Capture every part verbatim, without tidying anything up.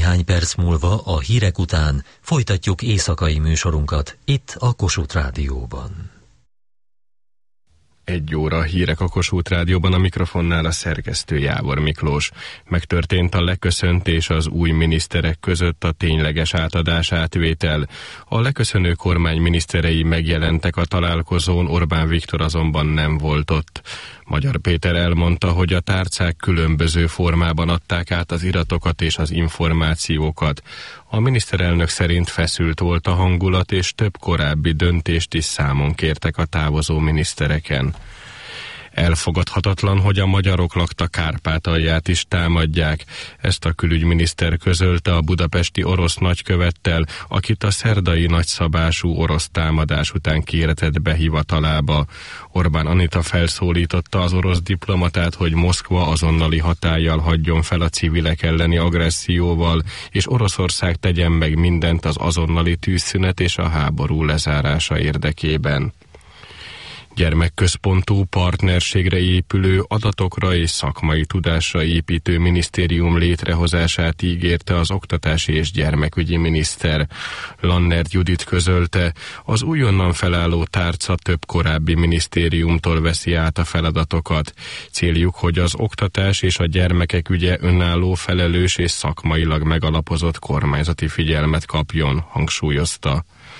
Néhány perc múlva a hírek után folytatjuk éjszakai műsorunkat itt a Kossuth Rádióban. Egy óra hírek a Kossuth Rádióban, a mikrofonnál a szerkesztő Jávor Miklós. Megtörtént a leköszöntés az új miniszterek között, a tényleges átadás átvétel. A leköszönő kormány miniszterei megjelentek a találkozón, Orbán Viktor azonban nem volt ott. Magyar Péter elmondta, hogy a tárcák különböző formában adták át az iratokat és az információkat. A miniszterelnök szerint feszült volt a hangulat, és több korábbi döntést is számon kértek a távozó minisztereken. Elfogadhatatlan, hogy a magyarok lakta Kárpátalját is támadják. Ezt a külügyminiszter közölte a budapesti orosz nagykövettel, akit a szerdai nagyszabású orosz támadás után kéretett be hivatalába. Orbán Anita felszólította az orosz diplomatát, hogy Moszkva azonnali hatállyal hagyjon fel a civilek elleni agresszióval, és Oroszország tegyen meg mindent az azonnali tűzszünet és a háború lezárása érdekében. Gyermekközpontú, partnerségre épülő, adatokra és szakmai tudásra építő minisztérium létrehozását ígérte az oktatási és gyermekügyi miniszter. Lannert Judit közölte, az újonnan felálló tárca több korábbi minisztériumtól veszi át a feladatokat. Céljuk, hogy az oktatás és a gyermekek ügye önálló, felelős és szakmailag megalapozott kormányzati figyelmet kapjon, hangsúlyozta.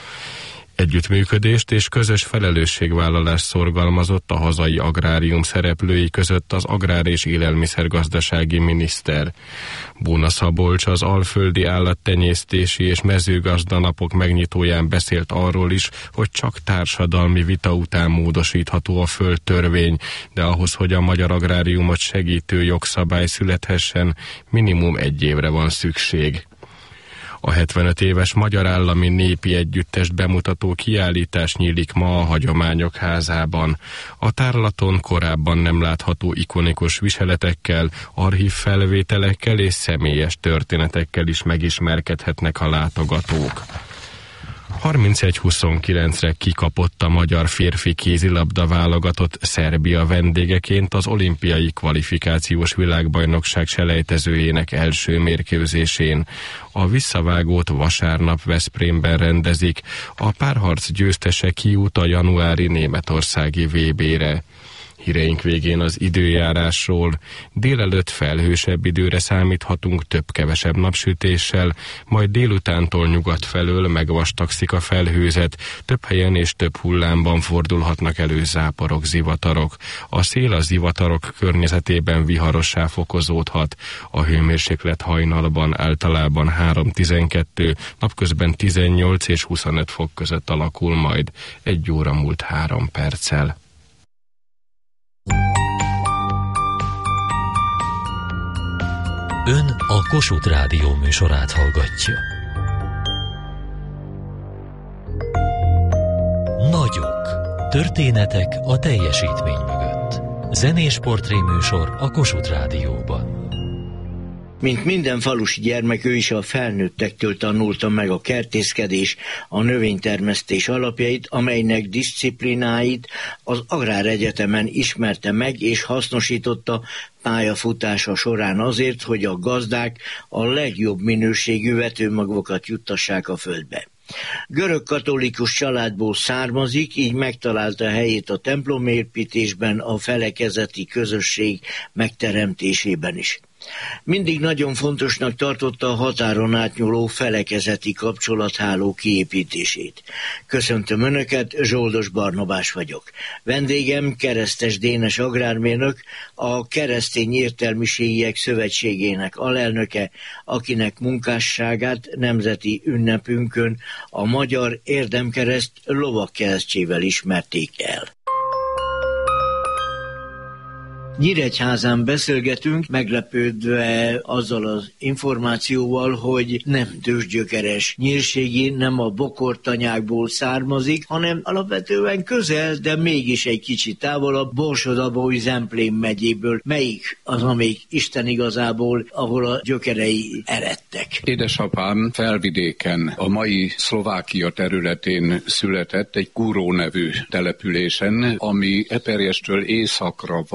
Együttműködést és közös felelősségvállalást szorgalmazott a hazai agrárium szereplői között az agrár- és élelmiszergazdasági miniszter. Bóna Szabolcs az alföldi állattenyésztési és mezőgazdanapok megnyitóján beszélt arról is, hogy csak társadalmi vita után módosítható a földtörvény, de ahhoz, hogy a magyar agráriumot segítő jogszabály születhessen, minimum egy évre van szükség. A hetvenöt éves Magyar Állami Népi Együttest bemutató kiállítás nyílik ma a Hagyományok Házában. A tárlaton korábban nem látható ikonikus viseletekkel, archív felvételekkel és személyes történetekkel is megismerkedhetnek a látogatók. harmincegy huszonkilencre kikapott a magyar férfi kézilabda válogatott Szerbia vendégeként az olimpiai kvalifikációs világbajnokság selejtezőjének első mérkőzésén. A visszavágót vasárnap Veszprémben rendezik, a párharc győztese kijut a januári németországi vé bé-re. Híreink végén az időjárásról. Délelőtt felhősebb időre számíthatunk több-kevesebb napsütéssel, majd délutántól nyugat felől megvastagszik a felhőzet, több helyen és több hullámban fordulhatnak elő záporok, zivatarok. A szél a zivatarok környezetében viharossá fokozódhat. A hőmérséklet hajnalban általában három-tizenkettő, napközben tizennyolc és huszonöt fok között alakul majd, egy óra múlt három perccel. Ön a Kossuth Rádió műsorát hallgatja. Nagyok. Történetek a teljesítmény mögött. Zenés portréműsor a Kossuth Rádióban. Mint minden falusi gyermek, ő is a felnőttektől tanulta meg a kertészkedés, a növénytermesztés alapjait, amelynek diszciplináit az Agráregyetemen ismerte meg és hasznosította pályafutása során azért, hogy a gazdák a legjobb minőségű vetőmagokat juttassák a földbe. Görög-katolikus családból származik, így megtalálta helyét a templomépítésben, a felekezeti közösség megteremtésében is. Mindig nagyon fontosnak tartotta a határon átnyúló felekezeti kapcsolatháló kiépítését. Köszöntöm Önöket, Zsoldos Barnabás vagyok. Vendégem Keresztes Dénes agrármérnök, a Keresztény Értelmiségiek Szövetségének alelnöke, akinek munkásságát nemzeti ünnepünkön a Magyar Érdemkereszt lovagkeresztjével ismerték el. Nyíregyházán beszélgetünk, meglepődve azzal az információval, hogy nem tőzsgyökeres nyírségi, nem a bokortanyákból származik, hanem alapvetően közel, de mégis egy kicsit távolabb, Borsod-Abaúj-Zemplén megyéből. Melyik az, amelyik Isten igazából, ahol a gyökerei eredtek? Édesapám Felvidéken, a mai Szlovákia területén született, egy Kúró nevű településen, ami Eperjestől északra van, közel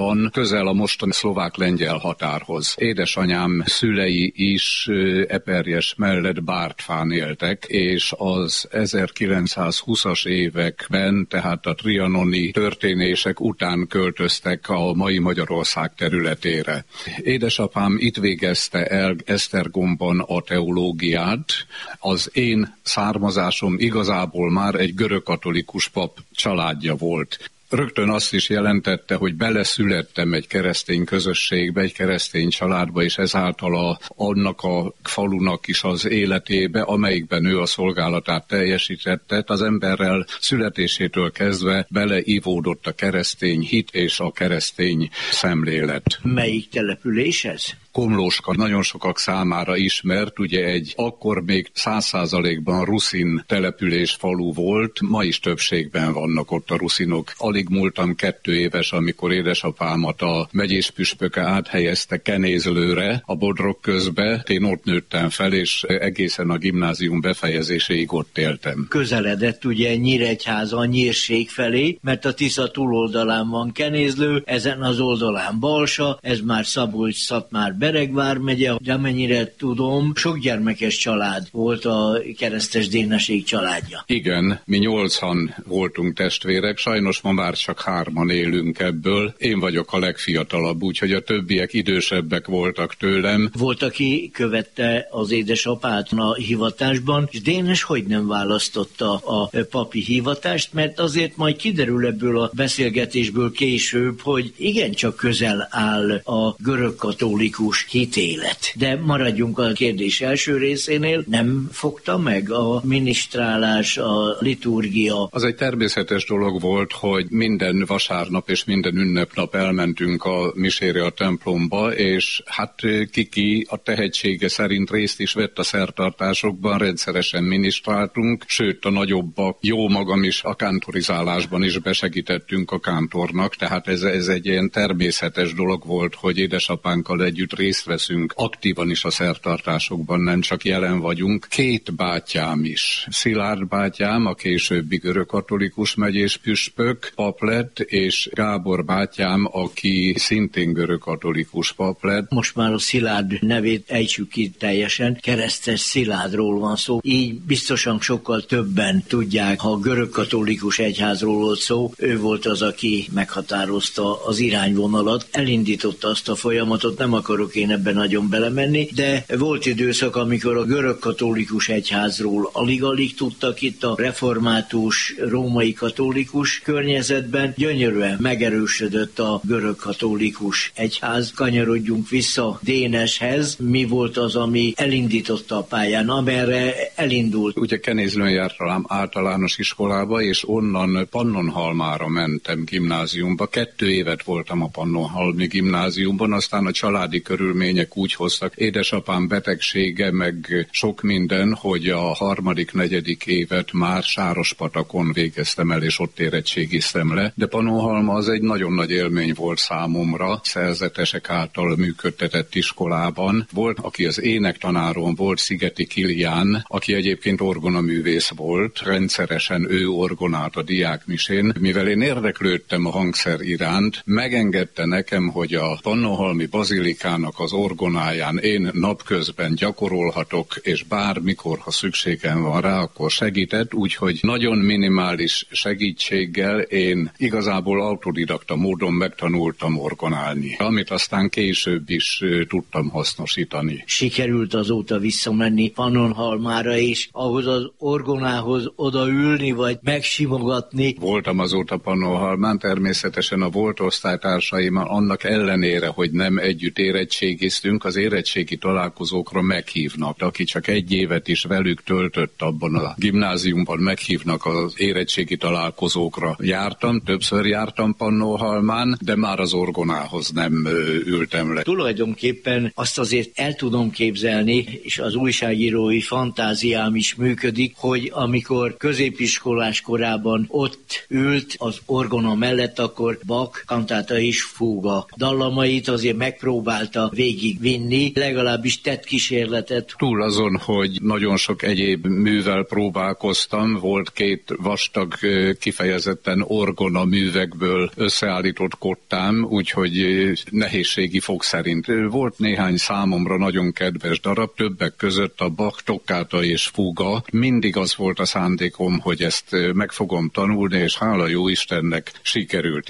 közel a mostani szlovák-lengyel határhoz. Édesanyám szülei is Eperjes mellett Bártfán éltek, és az ezerkilencszázhúszas években, tehát a trianoni történések után költöztek a mai Magyarország területére. Édesapám itt végezte el Esztergomban a teológiát. Az én származásom igazából már egy görögkatolikus pap családja volt. Rögtön azt is jelentette, hogy beleszülettem egy keresztény közösségbe, egy keresztény családba, és ezáltal a, annak a falunak is az életébe, amelyikben ő a szolgálatát teljesítette. Az emberrel születésétől kezdve beleivódott a keresztény hit és a keresztény szemlélet. Melyik település ez? Komlóska nagyon sokak számára ismert, ugye egy akkor még száz százalékban ruszin település falu volt, ma is többségben vannak ott a ruszinok. Alig múltam kettő éves, amikor édesapámat a megyéspüspöke áthelyezte Kenézlőre, a Bodrog közbe. Én ott nőttem fel, és egészen a gimnázium befejezéséig ott éltem. Közeledett ugye Nyíregyháza a Nyírség felé, mert a Tisza túloldalán van Kenézlő, ezen az oldalán Balsa, ez már Szabolcs-Szatmár Beregvár megye, de amennyire tudom, sok gyermekes család volt a keresztes Déneség családja. Igen, mi nyolcan voltunk testvérek, sajnos ma már csak hárman élünk ebből. Én vagyok a legfiatalabb, úgyhogy a többiek idősebbek voltak tőlem. Volt, aki követte az édesapát a hivatásban, és Dénes hogy nem választotta a papi hivatást, mert azért majd kiderül ebből a beszélgetésből később, hogy igencsak közel áll a görögkatolikus hitélet. De maradjunk a kérdés első részénél, nem fogta meg a minisztrálás, a liturgia? Az egy természetes dolog volt, hogy minden vasárnap és minden ünnepnap elmentünk a misére a templomba, és hát kiki a tehetsége szerint részt is vett a szertartásokban, rendszeresen minisztráltunk, sőt a nagyobbak, jó magam is a kántorizálásban is besegítettünk a kántornak, tehát ez, ez egy ilyen természetes dolog volt, hogy édesapánkkal együtt részt veszünk aktívan is a szertartásokban, nem csak jelen vagyunk. Két bátyám is. Szilárd bátyám, a későbbi görögkatolikus megyés püspök pap lett, és Gábor bátyám, aki szintén görögkatolikus pap lett. Most már a Szilárd nevét ejtsük ki teljesen, keresztes Szilárdról van szó, így biztosan sokkal többen tudják, ha a görögkatolikus egyházról volt szó, ő volt az, aki meghatározta az irányvonalat, elindította azt a folyamatot, nem akarok én ebben nagyon belemenni, de volt időszak, amikor a görögkatolikus egyházról alig-alig tudtak itt a református, római katolikus környezetben, gyönyörűen megerősödött a görögkatolikus egyház. Kanyarodjunk vissza Déneshez, mi volt az, ami elindította a pályán, amerre elindult? Ugye Kenézlőn jártam általános iskolába, és onnan Pannonhalmára mentem gimnáziumba. Kettő évet voltam a Pannonhalmi gimnáziumban, aztán a családi körülmények úgy hoztak, édesapám betegsége, meg sok minden, hogy a harmadik, negyedik évet már Sárospatakon végeztem el, és ott érettségiztem le. De Pannonhalma az egy nagyon nagy élmény volt számomra, szerzetesek által működtetett iskolában. Volt, aki az énektanárom volt, Szigeti Kilián, aki egyébként orgonaművész volt, rendszeresen ő orgonált a diákmisén. Mivel én érdeklődtem a hangszer iránt, megengedte nekem, hogy a Pannonhalmi bazilikának az orgonáján én napközben gyakorolhatok, és bármikor, ha szükségem van rá, akkor segített, úgyhogy nagyon minimális segítséggel én igazából autodidakta módon megtanultam orgonálni, amit aztán később is tudtam hasznosítani. Sikerült azóta visszamenni Pannonhalmára, és ahhoz az orgonához odaülni, vagy megsimogatni? Voltam azóta Pannonhalmán, természetesen a volt osztálytársaimmal, annak ellenére, hogy nem együtt érettségiztünk, az érettségi találkozókra meghívnak. Aki csak egy évet is velük töltött abban a gimnáziumban, meghívnak az érettségi találkozókra. Jártam, többször jártam Pannonhalmán, de már az orgonához nem ültem le. Tulajdonképpen azt azért el tudom képzelni, és az újságírói fantáziám is működik, hogy amikor középiskolás korában ott ült az orgona mellett, akkor Bach kantáta és fúga dallamait azért megpróbálta végigvinni, legalábbis tett kísérletet. Túl azon, hogy nagyon sok egyéb művel próbálkoztam, volt két vastag, kifejezetten orgona művekből összeállított kottám, úgyhogy nehézségi fok szerint. Volt néhány számomra nagyon kedves darab, többek között a Bach Toccata és Fuga. Mindig az volt a szándékom, hogy ezt meg fogom tanulni, és hála jó Istennek sikerült.